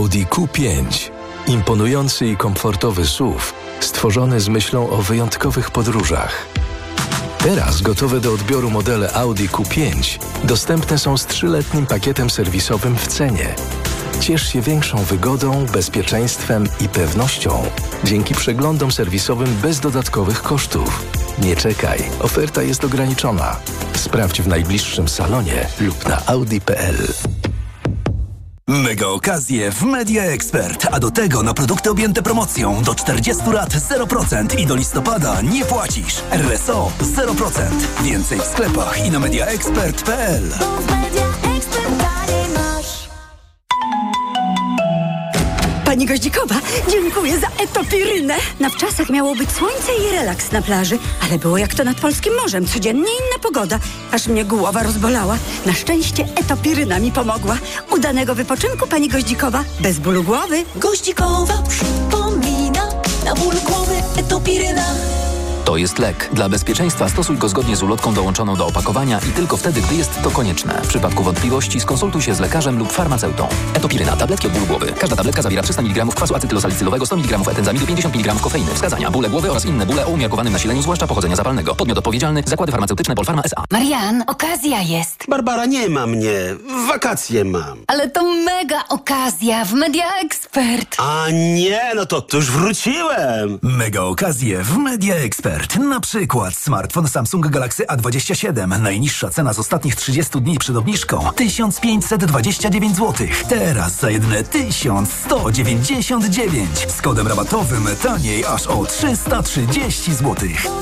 Audi Q5. Imponujący i komfortowy SUV, stworzony z myślą o wyjątkowych podróżach. Teraz gotowe do odbioru modele Audi Q5 dostępne są z 3-letnim pakietem serwisowym w cenie. Ciesz się większą wygodą, bezpieczeństwem i pewnością dzięki przeglądom serwisowym bez dodatkowych kosztów. Nie czekaj, oferta jest ograniczona. Sprawdź w najbliższym salonie lub na audi.pl. Mega okazje w Media Expert, a do tego na produkty objęte promocją do 40 lat 0% i do listopada nie płacisz. RSO 0%. Więcej w sklepach i na mediaexpert.pl. Pani Goździkowa, dziękuję za etopirynę. Na wczasach miało być słońce i relaks na plaży, ale było jak to nad polskim morzem. Codziennie inna pogoda, aż mnie głowa rozbolała. Na szczęście etopiryna mi pomogła. Udanego wypoczynku, pani Goździkowa, bez bólu głowy. Goździkowa przypomina, na ból głowy etopiryna. To jest lek. Dla bezpieczeństwa stosuj go zgodnie z ulotką dołączoną do opakowania i tylko wtedy, gdy jest to konieczne. W przypadku wątpliwości skonsultuj się z lekarzem lub farmaceutą. Etopiryna. Tabletki od bólu głowy. Każda tabletka zawiera 300 mg kwasu acetylosalicylowego, 100 mg etenzamidu, 50 mg kofeiny. Wskazania: bóle głowy oraz inne bóle o umiarkowanym nasileniu, zwłaszcza pochodzenia zapalnego. Podmiot odpowiedzialny: Zakłady Farmaceutyczne Polpharma S.A. Marian, okazja jest. Barbara, nie ma mnie. Wakacje mam. Ale to mega okazja w Media Expert. A nie, no to już wróciłem. Mega okazje w Media Expert. Na przykład smartfon Samsung Galaxy A27. Najniższa cena z ostatnich 30 dni przed obniżką 1529 zł. Teraz za jedyne 1199. Z kodem rabatowym taniej aż o 330 zł.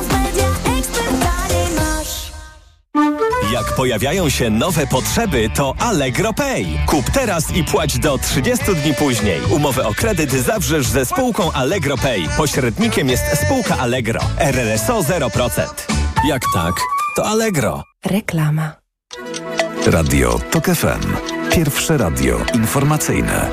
Jak pojawiają się nowe potrzeby, to Allegro Pay. Kup teraz i płać do 30 dni później. Umowę o kredyt zawrzesz ze spółką Allegro Pay. Pośrednikiem jest spółka Allegro. RRSO 0%. Jak tak, to Allegro. Reklama. Radio TOK FM. Pierwsze radio informacyjne.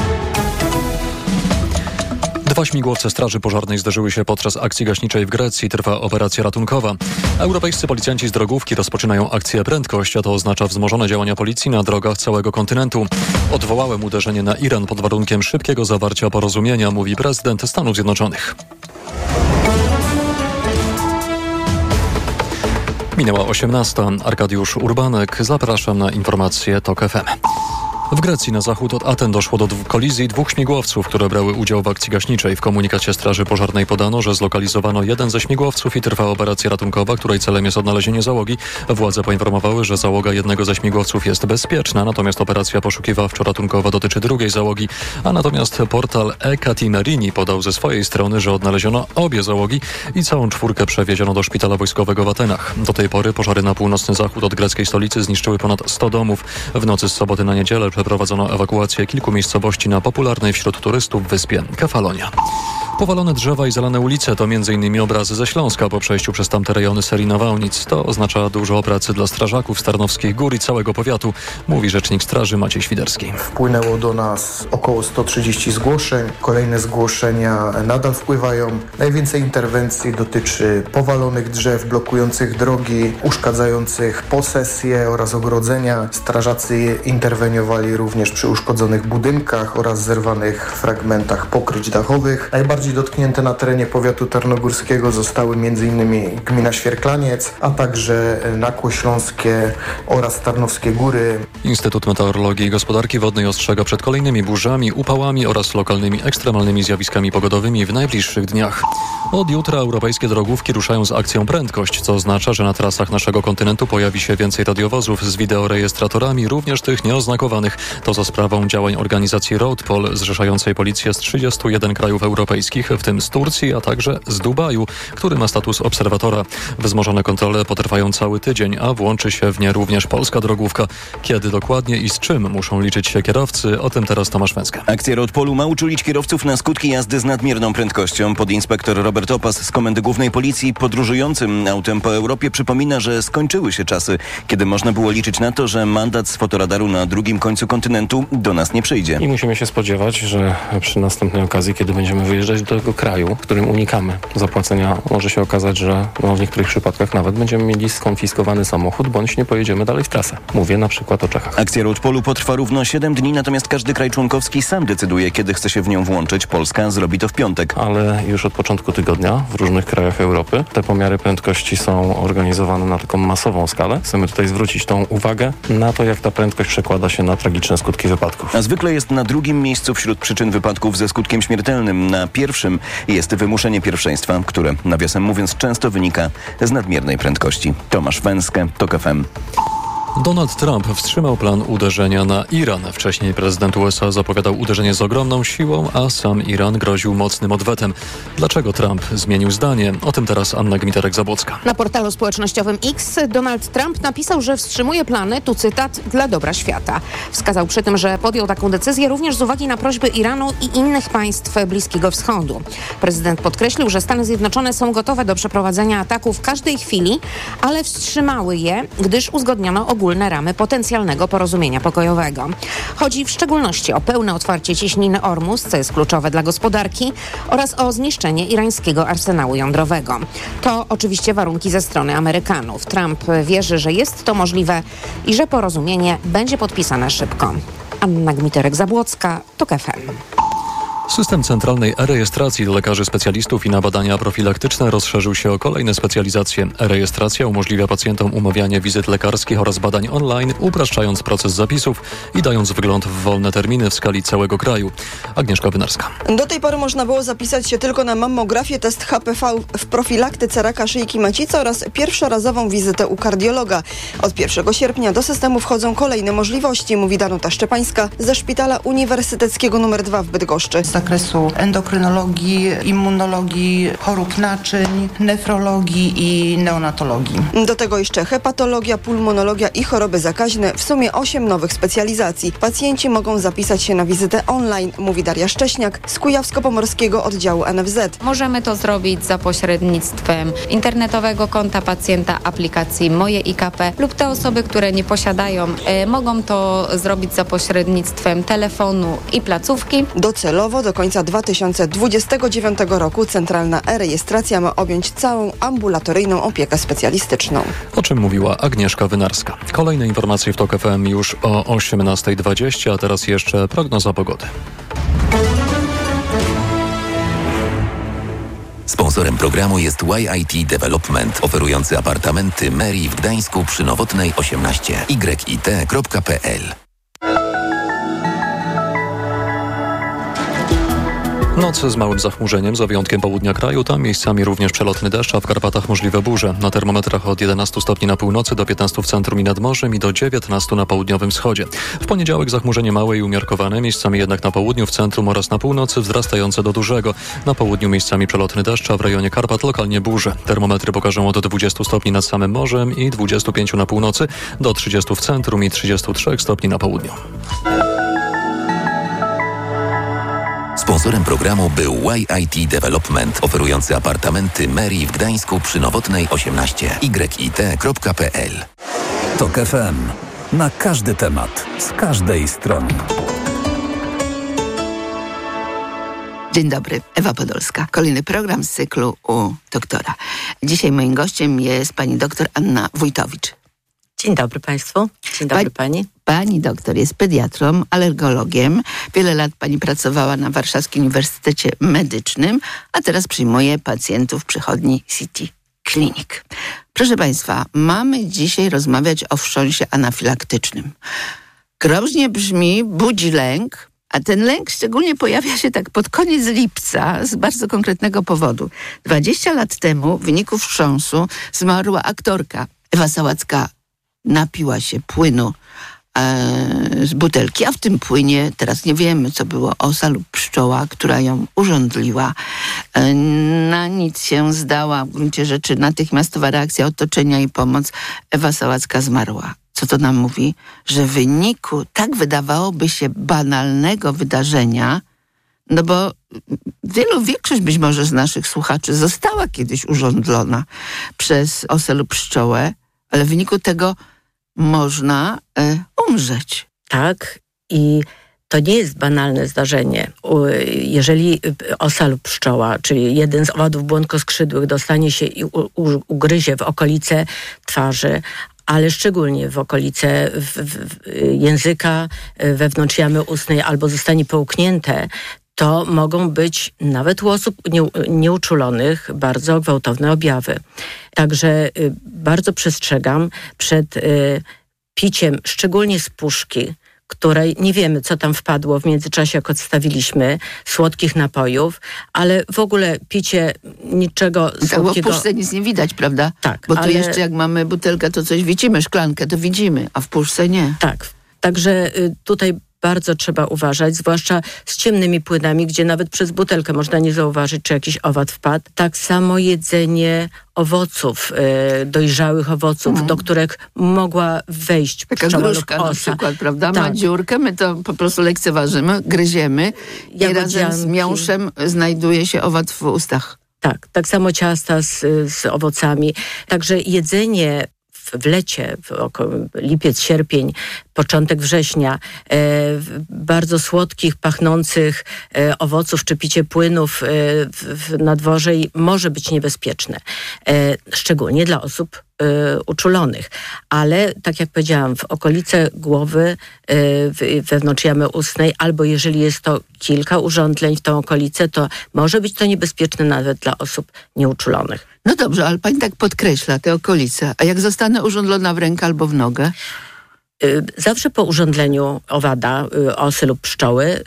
2 śmigłowce Straży Pożarnej zderzyły się podczas akcji gaśniczej w Grecji. Trwa operacja ratunkowa. Europejscy policjanci z drogówki rozpoczynają akcję Prędkość, a to oznacza wzmożone działania policji na drogach całego kontynentu. Odwołałem uderzenie na Iran pod warunkiem szybkiego zawarcia porozumienia, mówi prezydent Stanów Zjednoczonych. Minęła 18. Arkadiusz Urbanek. Zapraszam na informacje TOK FM. W Grecji na zachód od Aten doszło do kolizji 2 śmigłowców, które brały udział w akcji gaśniczej. W komunikacie Straży Pożarnej podano, że zlokalizowano jeden ze śmigłowców i trwa operacja ratunkowa, której celem jest odnalezienie załogi. Władze poinformowały, że załoga jednego ze śmigłowców jest bezpieczna, natomiast operacja poszukiwawczo-ratunkowa dotyczy drugiej załogi. A natomiast portal e-Katimerini podał ze swojej strony, że odnaleziono obie załogi i całą 4 przewieziono do szpitala wojskowego w Atenach. Do tej pory pożary na północny zachód od greckiej stolicy zniszczyły ponad 100 domów. W nocy z soboty na niedzielę przeprowadzono ewakuację kilku miejscowości na popularnej wśród turystów wyspie Kefalonia. Powalone drzewa i zalane ulice to m.in. obrazy ze Śląska po przejściu przez tamte rejony serii nawałnic. To oznacza dużo pracy dla strażaków z Tarnowskich Gór i całego powiatu, mówi rzecznik straży Maciej Świderski. Wpłynęło do nas około 130 zgłoszeń. Kolejne zgłoszenia nadal wpływają. Najwięcej interwencji dotyczy powalonych drzew, blokujących drogi, uszkadzających posesje oraz ogrodzenia. Strażacy interweniowali również przy uszkodzonych budynkach oraz zerwanych fragmentach pokryć dachowych. Najbardziej dotknięte na terenie powiatu tarnogórskiego zostały m.in. gmina Świerklaniec, a także Nakło Śląskie oraz Tarnowskie Góry. Instytut Meteorologii i Gospodarki Wodnej ostrzega przed kolejnymi burzami, upałami oraz lokalnymi ekstremalnymi zjawiskami pogodowymi w najbliższych dniach. Od jutra europejskie drogówki ruszają z akcją Prędkość, co oznacza, że na trasach naszego kontynentu pojawi się więcej radiowozów z wideorejestratorami, również tych nieoznakowanych. To za sprawą działań organizacji Roadpol, zrzeszającej policję z 31 krajów europejskich, w tym z Turcji, a także z Dubaju, który ma status obserwatora. Wzmożone kontrole potrwają cały tydzień, a włączy się w nie również polska drogówka. Kiedy dokładnie i z czym muszą liczyć się kierowcy, o tym teraz Tomasz Węska. Akcja Roadpolu ma uczulić kierowców na skutki jazdy z nadmierną prędkością. Podinspektor Robert Opas z Komendy Głównej Policji podróżującym autem po Europie przypomina, że skończyły się czasy, kiedy można było liczyć na to, że mandat z fotoradaru na drugim końcu końcu kontynentu do nas nie przyjdzie. I musimy się spodziewać, że przy następnej okazji, kiedy będziemy wyjeżdżać do tego kraju, w którym unikamy zapłacenia, może się okazać, że w niektórych przypadkach nawet będziemy mieli skonfiskowany samochód, bądź nie pojedziemy dalej w trasę. Mówię na przykład o Czechach. Akcja Road Polu potrwa równo 7 dni, natomiast każdy kraj członkowski sam decyduje, kiedy chce się w nią włączyć. Polska zrobi to w piątek. Ale już od początku tygodnia w różnych krajach Europy te pomiary prędkości są organizowane na taką masową skalę. Chcemy tutaj zwrócić tą uwagę na to, jak ta prędkość przekłada się na tragiczne skutki wypadków. A zwykle jest na drugim miejscu wśród przyczyn wypadków ze skutkiem śmiertelnym. Na pierwszym jest wymuszenie pierwszeństwa, które, nawiasem mówiąc, często wynika z nadmiernej prędkości. Tomasz Węskę, TOK FM. Donald Trump wstrzymał plan uderzenia na Iran. Wcześniej prezydent USA zapowiadał uderzenie z ogromną siłą, a sam Iran groził mocnym odwetem. Dlaczego Trump zmienił zdanie? O tym teraz Anna Gmiterek-Zabłocka. Na portalu społecznościowym X Donald Trump napisał, że wstrzymuje plany, tu cytat, dla dobra świata. Wskazał przy tym, że podjął taką decyzję również z uwagi na prośby Iranu i innych państw Bliskiego Wschodu. Prezydent podkreślił, że Stany Zjednoczone są gotowe do przeprowadzenia ataku w każdej chwili, ale wstrzymały je, gdyż uzgodniono ogólne ramy potencjalnego porozumienia pokojowego. Chodzi w szczególności o pełne otwarcie cieśniny Ormus, co jest kluczowe dla gospodarki, oraz o zniszczenie irańskiego arsenału jądrowego. To oczywiście warunki ze strony Amerykanów. Trump wierzy, że jest to możliwe i że porozumienie będzie podpisane szybko. Anna Gmiterek-Zabłocka, TOK FM. System centralnej e-rejestracji dla lekarzy specjalistów i na badania profilaktyczne rozszerzył się o kolejne specjalizacje. E-rejestracja umożliwia pacjentom umawianie wizyt lekarskich oraz badań online, upraszczając proces zapisów i dając wgląd w wolne terminy w skali całego kraju. Agnieszka Wynarska. Do tej pory można było zapisać się tylko na mammografię, test HPV w profilaktyce raka szyjki macicy oraz pierwszorazową wizytę u kardiologa. Od 1 sierpnia do systemu wchodzą kolejne możliwości, mówi Danuta Szczepańska ze Szpitala Uniwersyteckiego nr 2 w Bydgoszczy. Z zakresu endokrynologii, immunologii, chorób naczyń, nefrologii i neonatologii. Do tego jeszcze hepatologia, pulmonologia i choroby zakaźne. W sumie 8 nowych specjalizacji. Pacjenci mogą zapisać się na wizytę online, mówi Daria Szcześniak z Kujawsko-Pomorskiego oddziału NFZ. Możemy to zrobić za pośrednictwem internetowego konta pacjenta, aplikacji Moje IKP lub te osoby, które nie posiadają, mogą to zrobić za pośrednictwem telefonu i placówki. Docelowo do końca 2029 roku centralna e-rejestracja ma objąć całą ambulatoryjną opiekę specjalistyczną. O czym mówiła Agnieszka Wynarska. Kolejne informacje w TOK FM już o 18:20, a teraz jeszcze prognoza pogody. Sponsorem programu jest YIT Development, oferujący apartamenty Mary w Gdańsku przy Nowotnej 18. yit.pl. Noc z małym zachmurzeniem, za wyjątkiem południa kraju, tam miejscami również przelotny deszcz, a w Karpatach możliwe burze. Na termometrach od 11 stopni na północy do 15 w centrum i nad morzem i do 19 na południowym wschodzie. W poniedziałek zachmurzenie małe i umiarkowane, miejscami jednak na południu, w centrum oraz na północy wzrastające do dużego. Na południu miejscami przelotny deszcz, a w rejonie Karpat lokalnie burze. Termometry pokażą od 20 stopni nad samym morzem i 25 na północy, do 30 w centrum i 33 stopni na południu. Sponsorem programu był YIT Development, oferujący apartamenty Mary w Gdańsku przy Nowotnej 18. yit.pl. TOK FM. Na każdy temat, z każdej strony. Dzień dobry, Ewa Podolska. Kolejny program z cyklu u doktora. Dzisiaj moim gościem jest pani doktor Anna Wójtowicz. Dzień dobry Państwu. Dzień dobry Pani. Pani doktor jest pediatrą, alergologiem. Wiele lat Pani pracowała na Warszawskim Uniwersytecie Medycznym, a teraz przyjmuje pacjentów w przychodni City Clinic. Proszę Państwa, mamy dzisiaj rozmawiać o wstrząsie anafilaktycznym. Groźnie brzmi, budzi lęk, a ten lęk szczególnie pojawia się tak pod koniec lipca z bardzo konkretnego powodu. 20 lat temu w wyniku wstrząsu zmarła aktorka Ewa Sałacka. Napiła się płynu z butelki, a w tym płynie, teraz nie wiemy, co było, osa lub pszczoła, która ją urządliła. Na nic się zdała, w gruncie rzeczy natychmiastowa reakcja otoczenia i pomoc. Ewa Sałacka zmarła. Co to nam mówi? Że w wyniku tak wydawałoby się banalnego wydarzenia, no bo większość być może z naszych słuchaczy została kiedyś urządlona przez osę lub pszczołę, ale w wyniku tego można umrzeć. Tak, I to nie jest banalne zdarzenie. Jeżeli osa lub pszczoła, czyli jeden z owadów błonkoskrzydłych dostanie się i ugryzie w okolice twarzy, ale szczególnie w okolice języka, wewnątrz jamy ustnej, albo zostanie połknięte, to mogą być nawet u osób nieuczulonych bardzo gwałtowne objawy. Także bardzo przestrzegam przed piciem, szczególnie z puszki, której nie wiemy, co tam wpadło w międzyczasie, jak odstawiliśmy, słodkich napojów, ale w ogóle picie niczego słodkiego... Tak, bo w puszce nic nie widać, prawda? Tak. Bo tu jeszcze jak mamy butelkę, to coś widzimy, szklankę, to widzimy, a w puszce nie. Tak. Także tutaj bardzo trzeba uważać, zwłaszcza z ciemnymi płynami, gdzie nawet przez butelkę można nie zauważyć, czy jakiś owad wpadł. Tak samo jedzenie owoców, dojrzałych owoców, do których mogła wejść taka pszczoła gruszka lub osa. Na przykład, prawda? Tak. Ma dziurkę, my to po prostu lekceważymy, gryziemy i razem z miąższem znajduje się owad w ustach. Tak, tak samo ciasta z owocami. Także jedzenie w lecie, lipiec, sierpień, początek września, bardzo słodkich, pachnących owoców czy picie płynów na dworze może być niebezpieczne. Szczególnie dla osób uczulonych. Ale, tak jak powiedziałam, w okolice głowy, wewnątrz jamy ustnej, albo jeżeli jest to kilka urządzeń w tą okolicę, to może być to niebezpieczne nawet dla osób nieuczulonych. No dobrze, ale pani tak podkreśla te okolice. A jak zostanę urządlona w rękę albo w nogę? Zawsze po urządzeniu owada, osy lub pszczoły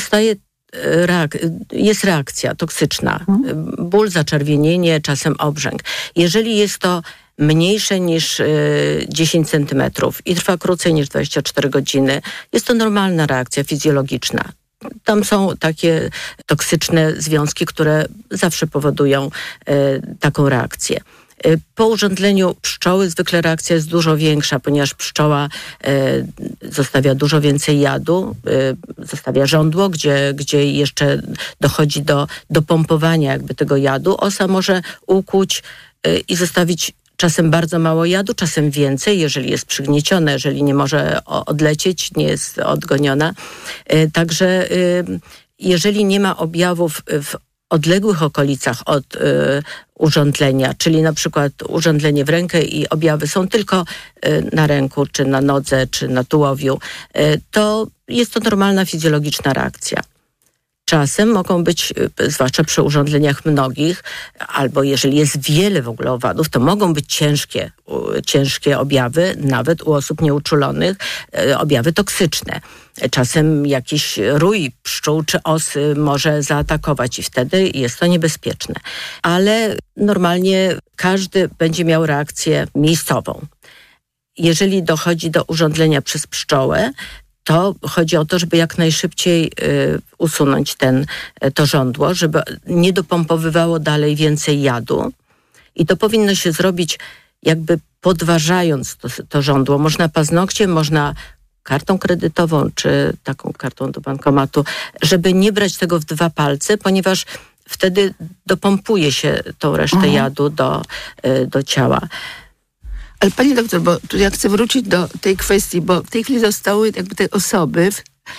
jest reakcja toksyczna. Ból, zaczerwienienie, czasem obrzęk. Jeżeli jest to mniejsze niż 10 centymetrów i trwa krócej niż 24 godziny, jest to normalna reakcja fizjologiczna. Tam są takie toksyczne związki, które zawsze powodują taką reakcję. Po urządzeniu pszczoły zwykle reakcja jest dużo większa, ponieważ pszczoła zostawia dużo więcej jadu, zostawia żądło, gdzie jeszcze dochodzi do pompowania jakby tego jadu. Osa może ukłuć i zostawić czasem bardzo mało jadu, czasem więcej, jeżeli jest przygniecione, jeżeli nie może odlecieć, nie jest odgoniona. Także jeżeli nie ma objawów w odległych okolicach od urządzenia, czyli na przykład urządzenie w rękę i objawy są tylko na ręku, czy na nodze, czy na tułowiu, to jest to normalna fizjologiczna reakcja. Czasem mogą być, zwłaszcza przy urządzeniach mnogich, albo jeżeli jest wiele w ogóle owadów, to mogą być ciężkie objawy, nawet u osób nieuczulonych, objawy toksyczne. Czasem jakiś rój pszczół czy osy może zaatakować i wtedy jest to niebezpieczne. Ale normalnie każdy będzie miał reakcję miejscową. Jeżeli dochodzi do urządzenia przez pszczołę, to chodzi o to, żeby jak najszybciej usunąć to żądło, żeby nie dopompowywało dalej więcej jadu. I to powinno się zrobić jakby podważając to żądło. Można paznokciem, można kartą kredytową, czy taką kartą do bankomatu, żeby nie brać tego w 2 palce, ponieważ wtedy dopompuje się tą resztę jadu do ciała. Ale pani doktor, bo tu ja chcę wrócić do tej kwestii, bo w tej chwili zostały jakby te osoby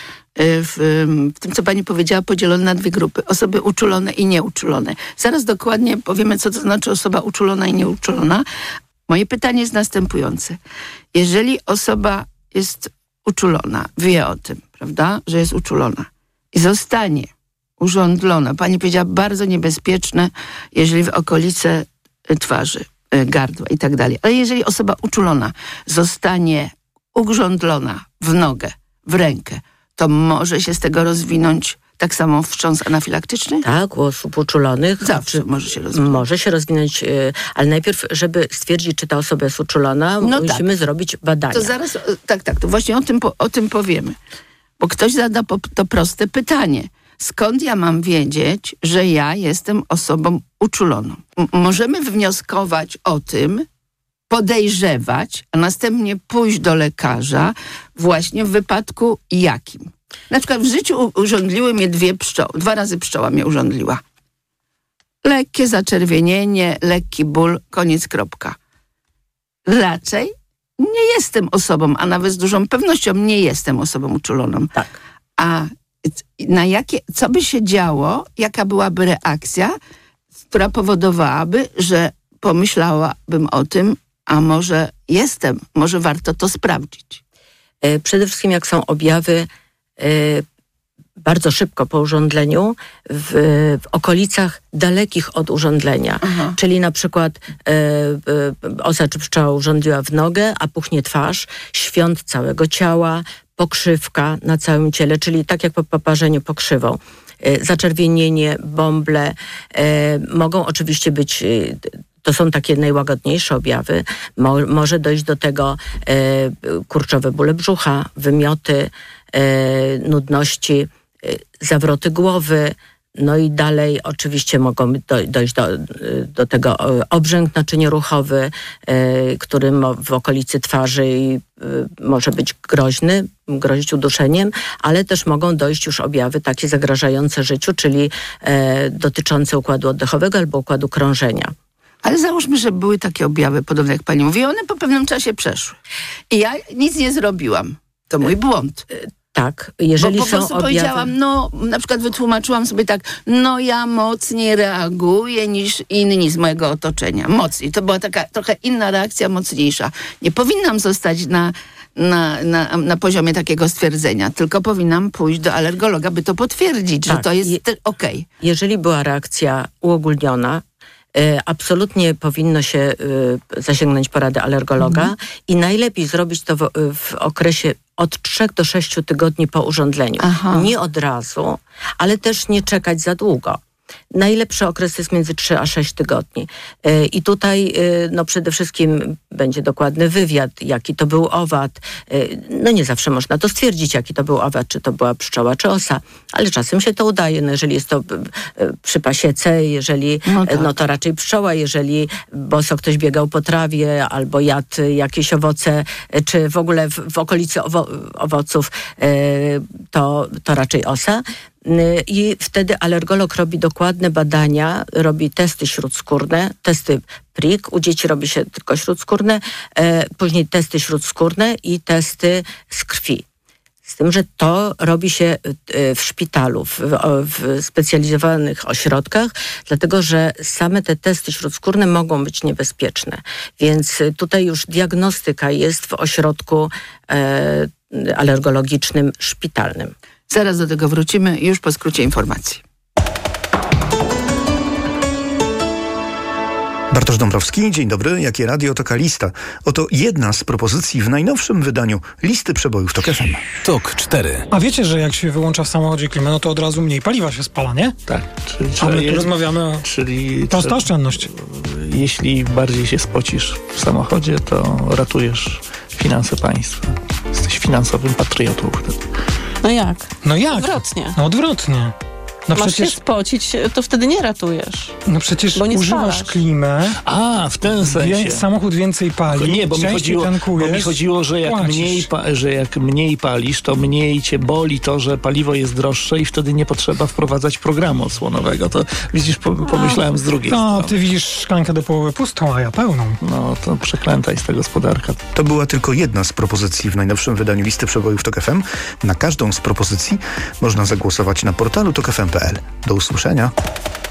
w tym, co pani powiedziała, podzielone na 2 grupy. Osoby uczulone i nieuczulone. Zaraz dokładnie powiemy, co to znaczy osoba uczulona i nieuczulona. Moje pytanie jest następujące. Jeżeli osoba jest uczulona, wie o tym, prawda, że jest uczulona i zostanie urządlona, pani powiedziała, bardzo niebezpieczne, jeżeli w okolice twarzy, gardła i tak dalej. Ale jeżeli osoba uczulona zostanie urządlona w nogę, w rękę, to może się z tego rozwinąć tak samo wstrząs anafilaktyczny? Tak, u osób uczulonych. Zawsze może się rozwinąć. Może się rozwinąć, ale najpierw, żeby stwierdzić, czy ta osoba jest uczulona, musimy zrobić badania. To zaraz, to właśnie o tym powiemy. Bo ktoś zada to proste pytanie. Skąd ja mam wiedzieć, że ja jestem osobą uczuloną? Możemy wnioskować o tym, podejrzewać, a następnie pójść do lekarza właśnie w wypadku jakim? Na przykład w życiu urządliły mnie 2 pszczoły. 2 razy pszczoła mnie urządliła. Lekkie zaczerwienienie, lekki ból, koniec, kropka. Raczej nie jestem osobą, a nawet z dużą pewnością nie jestem osobą uczuloną. Tak. A co by się działo, jaka byłaby reakcja, która powodowałaby, że pomyślałabym o tym, a może warto to sprawdzić. Przede wszystkim jak są objawy bardzo szybko po urządleniu w okolicach dalekich od urządlenia. Aha. Czyli na przykład osa czy pszczoła urządziła w nogę, a puchnie twarz, świąt całego ciała, pokrzywka na całym ciele, czyli tak jak po poparzeniu pokrzywą. Zaczerwienienie, bąble mogą oczywiście być... To są takie najłagodniejsze objawy. Może dojść do tego kurczowe bóle brzucha, wymioty, nudności, zawroty głowy. No i dalej oczywiście mogą dojść do tego obrzęk naczynioruchowy, który w okolicy twarzy może być grozić uduszeniem, ale też mogą dojść już objawy takie zagrażające życiu, czyli dotyczące układu oddechowego albo układu krążenia. Ale załóżmy, że były takie objawy, podobne jak pani mówi, one po pewnym czasie przeszły. I ja nic nie zrobiłam. To mój błąd. Tak, jeżeli bo po prostu powiedziałam, na przykład wytłumaczyłam sobie tak, ja mocniej reaguję niż inni z mojego otoczenia. Mocniej. To była taka trochę inna reakcja, mocniejsza. Nie powinnam zostać na poziomie takiego stwierdzenia, tylko powinnam pójść do alergologa, by to potwierdzić, że to jest okej. Jeżeli była reakcja uogólniona, absolutnie powinno się zasięgnąć porady alergologa i najlepiej zrobić to w okresie od 3 do 6 tygodni po urządzeniu. Aha. Nie od razu, ale też nie czekać za długo. Najlepszy okres jest między 3 a 6 tygodni. I tutaj przede wszystkim będzie dokładny wywiad, jaki to był owad. Nie zawsze można to stwierdzić, jaki to był owad, czy to była pszczoła, czy osa, ale czasem się to udaje. Jeżeli jest to przy pasiece, jeżeli to raczej pszczoła, jeżeli boso ktoś biegał po trawie albo jadł jakieś owoce, czy w ogóle w okolicy owoców, to raczej osa. I wtedy alergolog robi dokładne badania, robi testy śródskórne, testy PRIK, u dzieci robi się tylko śródskórne, później testy śródskórne i testy z krwi. Z tym, że to robi się w szpitalu, w specjalizowanych ośrodkach, dlatego że same te testy śródskórne mogą być niebezpieczne. Więc tutaj już diagnostyka jest w ośrodku alergologicznym, szpitalnym. Zaraz do tego wrócimy, już po skrócie informacji. Bartosz Dąbrowski, dzień dobry. Jakie radio, taka lista. Oto jedna z propozycji w najnowszym wydaniu listy przebojów TOK FM. TOK 4. A wiecie, że jak się wyłącza w samochodzie klimę, to od razu mniej paliwa się spala, nie? Tak. A my tu rozmawiamy o... Prosta oszczędność. Jeśli bardziej się spocisz w samochodzie, to ratujesz finanse państwa. Jesteś finansowym patriotą wtedy. No jak? Odwrotnie. Masz się spocić, to wtedy nie ratujesz. No przecież używasz klimę. W ten sensie. Samochód więcej pali. Nie, bo mi chodziło, że jak mniej palisz, to mniej cię boli to, że paliwo jest droższe i wtedy nie potrzeba wprowadzać programu osłonowego. To widzisz, pomyślałem z drugiej strony. Ty widzisz szklankę do połowy pustą, a ja pełną. To przeklęta jest ta gospodarka. To była tylko jedna z propozycji w najnowszym wydaniu listy przebojów TOK FM. Na każdą z propozycji można zagłosować na portalu tokfm.pl. Do usłyszenia.